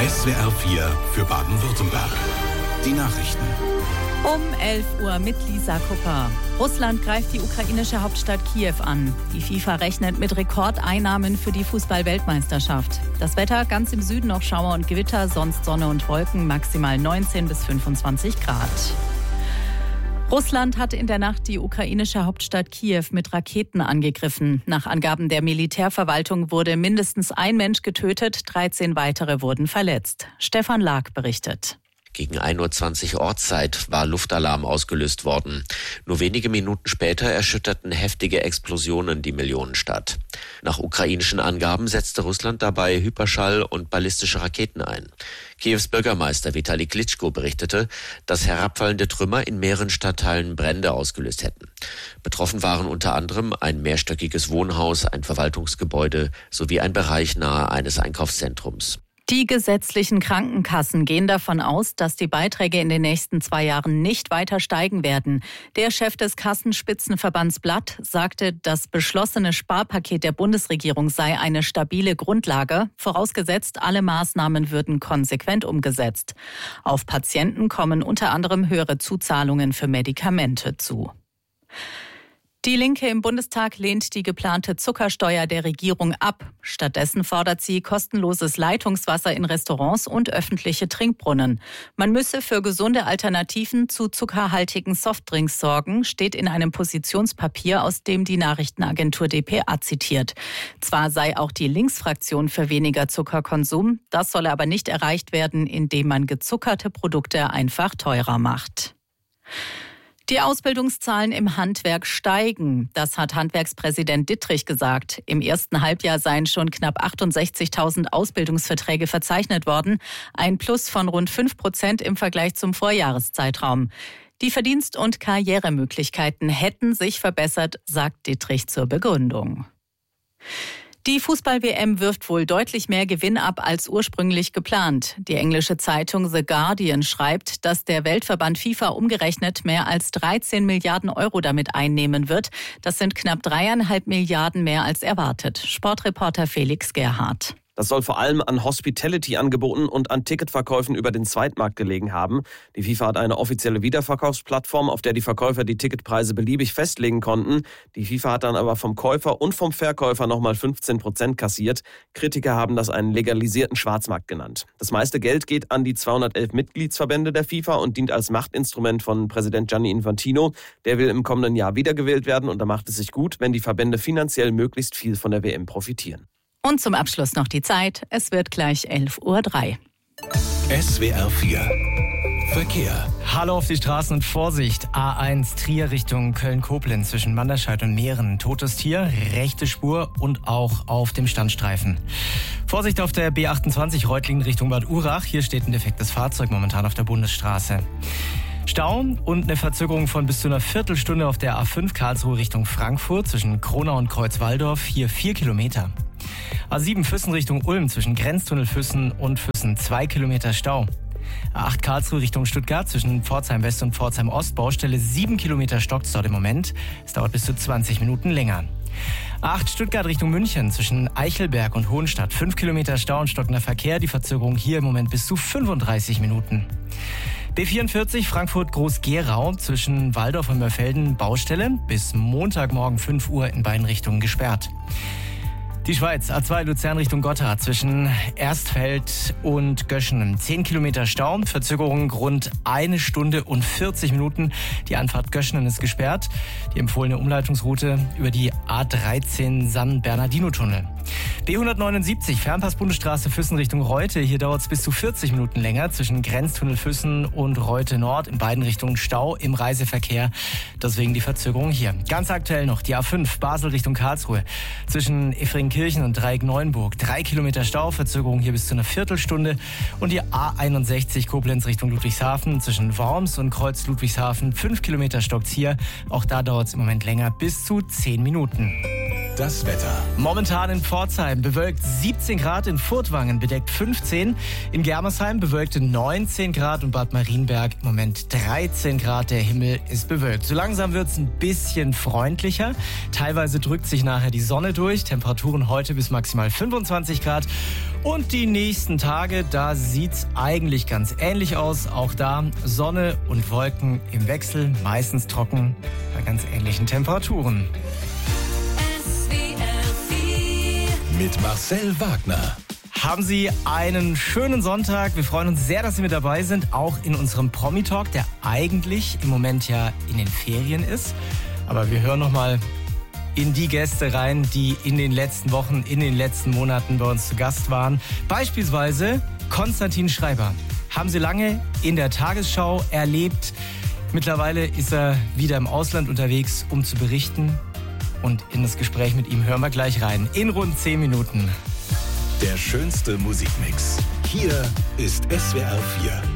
SWR 4 für Baden-Württemberg. Die Nachrichten. Um 11 Uhr mit Lisa Kupper. Russland greift die ukrainische Hauptstadt Kiew an. Die FIFA rechnet mit Rekordeinnahmen für die Fußball-Weltmeisterschaft. Das Wetter ganz im Süden noch Schauer und Gewitter, sonst Sonne und Wolken, maximal 19 bis 25 Grad. Russland hat in der Nacht die ukrainische Hauptstadt Kiew mit Raketen angegriffen. Nach Angaben der Militärverwaltung wurde mindestens ein Mensch getötet, 13 weitere wurden verletzt. Stefan Lag berichtet. Gegen 1:20 Uhr Ortszeit war Luftalarm ausgelöst worden. Nur wenige Minuten später erschütterten heftige Explosionen die Millionenstadt. Nach ukrainischen Angaben setzte Russland dabei Hyperschall- und ballistische Raketen ein. Kiews Bürgermeister Vitali Klitschko berichtete, dass herabfallende Trümmer in mehreren Stadtteilen Brände ausgelöst hätten. Betroffen waren unter anderem ein mehrstöckiges Wohnhaus, ein Verwaltungsgebäude sowie ein Bereich nahe eines Einkaufszentrums. Die gesetzlichen Krankenkassen gehen davon aus, dass die Beiträge in den nächsten 2 Jahren nicht weiter steigen werden. Der Chef des Kassenspitzenverbands Blatt sagte, das beschlossene Sparpaket der Bundesregierung sei eine stabile Grundlage, vorausgesetzt, alle Maßnahmen würden konsequent umgesetzt. Auf Patienten kommen unter anderem höhere Zuzahlungen für Medikamente zu. Die Linke im Bundestag lehnt die geplante Zuckersteuer der Regierung ab. Stattdessen fordert sie kostenloses Leitungswasser in Restaurants und öffentliche Trinkbrunnen. Man müsse für gesunde Alternativen zu zuckerhaltigen Softdrinks sorgen, steht in einem Positionspapier, aus dem die Nachrichtenagentur dpa zitiert. Zwar sei auch die Linksfraktion für weniger Zuckerkonsum, das solle aber nicht erreicht werden, indem man gezuckerte Produkte einfach teurer macht. Die Ausbildungszahlen im Handwerk steigen. Das hat Handwerkspräsident Dittrich gesagt. Im ersten Halbjahr seien schon knapp 68.000 Ausbildungsverträge verzeichnet worden. Ein Plus von rund 5% im Vergleich zum Vorjahreszeitraum. Die Verdienst- und Karrieremöglichkeiten hätten sich verbessert, sagt Dittrich zur Begründung. Die Fußball-WM wirft wohl deutlich mehr Gewinn ab als ursprünglich geplant. Die englische Zeitung The Guardian schreibt, dass der Weltverband FIFA umgerechnet mehr als 13 Milliarden Euro damit einnehmen wird. Das sind knapp 3,5 Milliarden mehr als erwartet. Sportreporter Felix Gerhardt. Das soll vor allem an Hospitality-Angeboten und an Ticketverkäufen über den Zweitmarkt gelegen haben. Die FIFA hat eine offizielle Wiederverkaufsplattform, auf der die Verkäufer die Ticketpreise beliebig festlegen konnten. Die FIFA hat dann aber vom Käufer und vom Verkäufer nochmal 15% kassiert. Kritiker haben das einen legalisierten Schwarzmarkt genannt. Das meiste Geld geht an die 211 Mitgliedsverbände der FIFA und dient als Machtinstrument von Präsident Gianni Infantino. Der will im kommenden Jahr wiedergewählt werden und da macht es sich gut, wenn die Verbände finanziell möglichst viel von der WM profitieren. Und zum Abschluss noch die Zeit. Es wird gleich 11:03 Uhr. SWR 4 Verkehr. Hallo auf die Straßen und Vorsicht. A1 Trier Richtung Köln-Koblenz zwischen Manderscheid und Mähren. Totes Tier, rechte Spur und auch auf dem Standstreifen. Vorsicht auf der B28 Reutlingen Richtung Bad Urach. Hier steht ein defektes Fahrzeug momentan auf der Bundesstraße. Stau und eine Verzögerung von bis zu einer Viertelstunde auf der A5 Karlsruhe Richtung Frankfurt zwischen Kronau und Kreuzwaldorf. Hier 4 Kilometer. A7 Füssen Richtung Ulm zwischen Grenztunnel Füssen und Füssen 2 Kilometer Stau. A8 Karlsruhe Richtung Stuttgart zwischen Pforzheim West und Pforzheim Ost Baustelle 7 Kilometer stockt dort im Moment. Es dauert bis zu 20 Minuten länger. A8 Stuttgart Richtung München zwischen Eichelberg und Hohenstadt 5 Kilometer Stau und stockender Verkehr. Die Verzögerung hier im Moment bis zu 35 Minuten. B44 Frankfurt Groß-Gerau zwischen Waldorf und Mörfelden Baustelle bis Montagmorgen 5 Uhr in beiden Richtungen gesperrt. Die Schweiz, A2 Luzern Richtung Gotthard zwischen Erstfeld und Göschen. 10 Kilometer Stau, Verzögerung rund 1 Stunde und 40 Minuten. Die Anfahrt Göschen ist gesperrt. Die empfohlene Umleitungsroute über die A13 San-Bernardino-Tunnel. B179 Fernpass-Bundesstraße Füssen Richtung Reute. Hier dauert es bis zu 40 Minuten länger zwischen Grenztunnel Füssen und Reute Nord. In beiden Richtungen Stau im Reiseverkehr. Deswegen die Verzögerung hier. Ganz aktuell noch die A5 Basel Richtung Karlsruhe zwischen Efringkirchen und Dreieck-Neuenburg. 3 Kilometer Stau, Verzögerung hier bis zu einer Viertelstunde. Und die A61 Koblenz Richtung Ludwigshafen zwischen Worms und Kreuz Ludwigshafen. 5 Kilometer stockt's hier. Auch da dauert es im Moment länger, bis zu 10 Minuten. Das Wetter. Momentan in Pforzheim bewölkt 17 Grad, in Furtwangen bedeckt 15, in Germersheim bewölkte 19 Grad und Bad Marienberg im Moment 13 Grad. Der Himmel ist bewölkt. So langsam wird es ein bisschen freundlicher. Teilweise drückt sich nachher die Sonne durch. Temperaturen heute bis maximal 25 Grad. Und die nächsten Tage, da sieht's eigentlich ganz ähnlich aus. Auch da Sonne und Wolken im Wechsel, meistens trocken bei ganz ähnlichen Temperaturen. Mit Marcel Wagner. Haben Sie einen schönen Sonntag. Wir freuen uns sehr, dass Sie mit dabei sind, auch in unserem Promi-Talk, der eigentlich im Moment ja in den Ferien ist. Aber wir hören nochmal in die Gäste rein, die in den letzten Wochen, in den letzten Monaten bei uns zu Gast waren. Beispielsweise Konstantin Schreiber. Haben Sie lange in der Tagesschau erlebt. Mittlerweile ist er wieder im Ausland unterwegs, um zu berichten. Und in das Gespräch mit ihm hören wir gleich rein. In rund 10 Minuten. Der schönste Musikmix. Hier ist SWR 4.